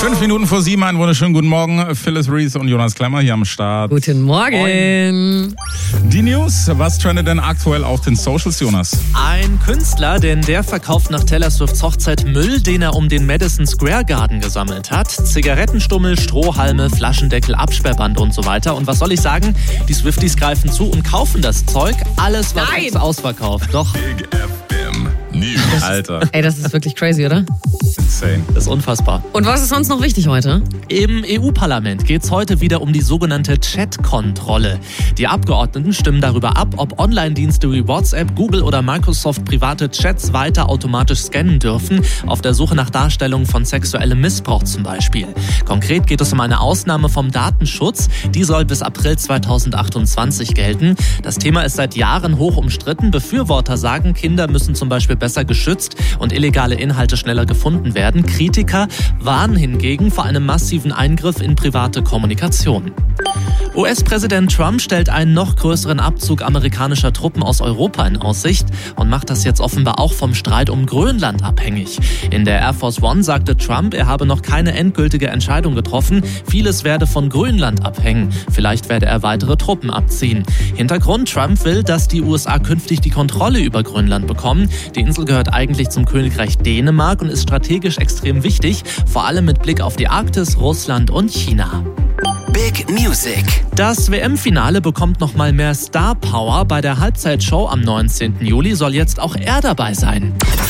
5 Minuten vor 7, einen wunderschönen guten Morgen. Phyllis Reese und Jonas Klemmer hier am Start. Guten Morgen. Moin. Die News, was trendet denn aktuell auf den Socials, Jonas? Ein Künstler, denn der verkauft nach Taylor Swifts Hochzeit Müll, den er um den Madison Square Garden gesammelt hat. Zigarettenstummel, Strohhalme, Flaschendeckel, Absperrband und so weiter. Und was soll ich sagen? Die Swifties greifen zu und kaufen das Zeug. Alles war jetzt ausverkauft. Doch. Big FM News. Alter. Ey, das ist wirklich crazy, oder? Insane. Das ist unfassbar. Und was ist sonst noch wichtig heute? Im EU-Parlament geht es heute wieder um die sogenannte Chat-Kontrolle. Die Abgeordneten stimmen darüber ab, ob Online-Dienste wie WhatsApp, Google oder Microsoft private Chats weiter automatisch scannen dürfen, auf der Suche nach Darstellungen von sexuellem Missbrauch zum Beispiel. Konkret geht es um eine Ausnahme vom Datenschutz. Die soll bis April 2028 gelten. Das Thema ist seit Jahren hoch umstritten. Befürworter sagen, Kinder müssen zum Beispiel besser geschützt und illegale Inhalte schneller gefunden werden. Kritiker warnen hingegen vor einem massiven Eingriff in private Kommunikation. US-Präsident Trump stellt einen noch größeren Abzug amerikanischer Truppen aus Europa in Aussicht und macht das jetzt offenbar auch vom Streit um Grönland abhängig. In der Air Force One sagte Trump, er habe noch keine endgültige Entscheidung getroffen. Vieles werde von Grönland abhängen. Vielleicht werde er weitere Truppen abziehen. Hintergrund: Trump will, dass die USA künftig die Kontrolle über Grönland bekommen. Die Insel gehört eigentlich zum Königreich Dänemark und ist strategisch extrem wichtig, vor allem mit Blick auf die Arktis, Russland und China. Big Music. Das WM-Finale bekommt noch mal mehr Star Power. Bei der Halbzeitshow am 19. Juli soll jetzt auch er dabei sein.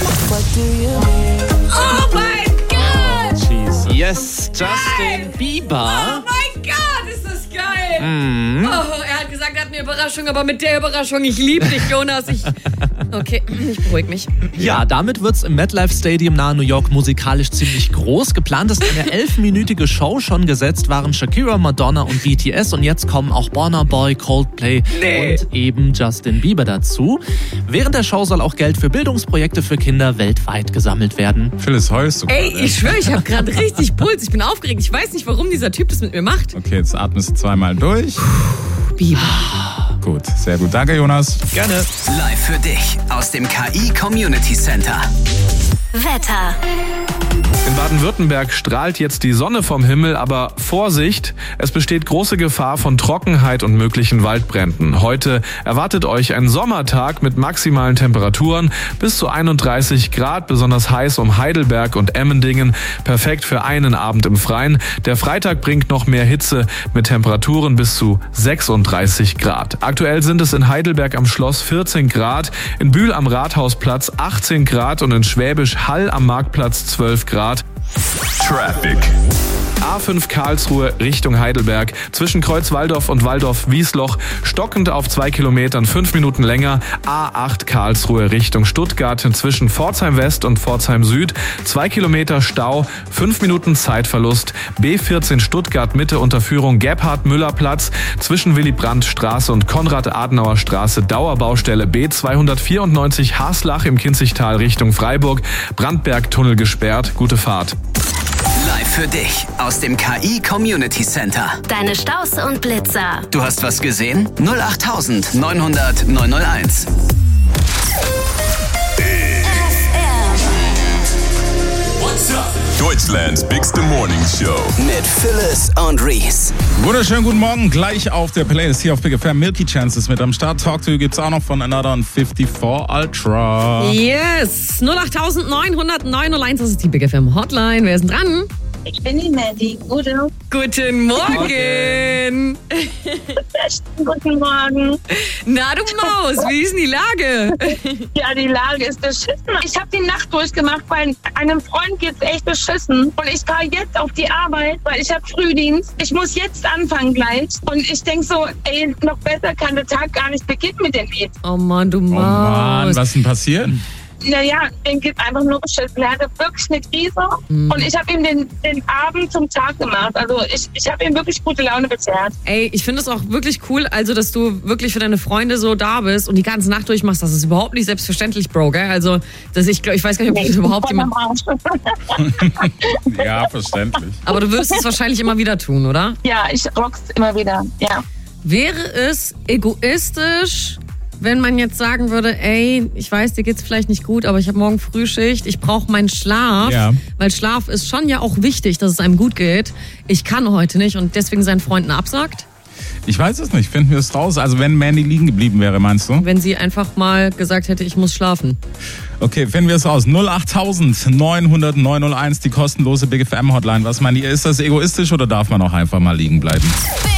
Oh mein Gott! Jesus. Yes, Justin Bieber. Oh mein Gott, ist das geil! Oh, er hat gesagt, er hat eine Überraschung, aber mit der Überraschung, ich liebe dich, Jonas. Okay, ich beruhige mich. Ja, damit wird's im MetLife Stadium nahe New York musikalisch ziemlich groß. Geplant ist eine 11-minütige Show. Schon gesetzt waren Shakira, Madonna und BTS. Und jetzt kommen auch Burna Boy, Coldplay und eben Justin Bieber dazu. Während der Show soll auch Geld für Bildungsprojekte für Kinder weltweit gesammelt werden. Phyllis, heulst du Ey, gerade? ich schwöre, ich habe gerade richtig Puls. Ich bin aufgeregt. Ich weiß nicht, warum dieser Typ das mit mir macht. Okay, jetzt atmest du zweimal durch. Bieber. Gut, sehr gut. Danke, Jonas. Gerne. Live für dich aus dem KI Community Center. Wetter. In Baden-Württemberg strahlt jetzt die Sonne vom Himmel, aber Vorsicht, es besteht große Gefahr von Trockenheit und möglichen Waldbränden. Heute erwartet euch ein Sommertag mit maximalen Temperaturen bis zu 31 Grad, besonders heiß um Heidelberg und Emmendingen, perfekt für einen Abend im Freien. Der Freitag bringt noch mehr Hitze mit Temperaturen bis zu 36 Grad. Aktuell sind es in Heidelberg am Schloss 14 Grad, in Bühl am Rathausplatz 18 Grad und in Schwäbisch Hall am Marktplatz 12 Grad. Traffic. A5 Karlsruhe Richtung Heidelberg, zwischen Kreuzwaldorf und Waldorf-Wiesloch, stockend auf 2 Kilometern, 5 Minuten länger. A8 Karlsruhe Richtung Stuttgart, zwischen Pforzheim West und Pforzheim Süd, 2 Kilometer Stau, 5 Minuten Zeitverlust. B14 Stuttgart Mitte Unterführung Gebhard-Müller-Platz, zwischen Willy-Brandt-Straße und Konrad-Adenauer-Straße, Dauerbaustelle. B294 Haslach im Kinzigtal Richtung Freiburg, Brandberg-Tunnel gesperrt. Gute Fahrt. Live für dich aus dem KI Community Center. Deine Staus und Blitzer. Du hast was gesehen? 08900 901. Deutschlands bigste Morning Show. Mit Phyllis und Reese. Wunderschönen guten Morgen. Gleich auf der Playlist hier auf Big FM. Milky Chances mit am Start. Talk to You gibt's auch noch von Another 54 Ultra. Yes, 08900 das ist die Big FM Hotline. Wer ist denn dran? Ich bin die Mandy. Guten Morgen. Guten Morgen. Na du Maus, wie ist denn die Lage? Ja, die Lage ist beschissen. Ich habe die Nacht durchgemacht, weil einem Freund geht's echt beschissen. Und ich fahre jetzt auf die Arbeit, weil ich habe Frühdienst. Ich muss jetzt anfangen gleich. Und ich denke so, ey, noch besser kann der Tag gar nicht beginnen mit dem Lied. Oh Mann, du Oh Maus. Mann, was ist denn passiert? Naja, dem geht einfach nur beschissen. Er hatte wirklich eine Krise. Und ich habe ihm den Abend zum Tag gemacht. Also ich habe ihm wirklich gute Laune beschert. Ey, ich finde es auch wirklich cool, also dass du wirklich für deine Freunde so da bist und die ganze Nacht durchmachst. Das ist überhaupt nicht selbstverständlich, Bro, gell? Also ich weiß gar nicht, ob das überhaupt jemand... Ja, verständlich. Aber du würdest es wahrscheinlich immer wieder tun, oder? Ja, ich rock's immer wieder, ja. Wäre es egoistisch, wenn man jetzt sagen würde, ey, ich weiß, dir geht's vielleicht nicht gut, aber ich habe morgen Frühschicht, ich brauche meinen Schlaf, weil Schlaf ist schon ja auch wichtig, dass es einem gut geht. Ich kann heute nicht und deswegen seinen Freunden absagt? Ich weiß es nicht, finden wir es raus. Also wenn Mandy liegen geblieben wäre, meinst du? Wenn sie einfach mal gesagt hätte, ich muss schlafen. Okay, finden wir es raus. 08900 901, die kostenlose Big FM Hotline. Was meint ihr, ist das egoistisch oder darf man auch einfach mal liegen bleiben?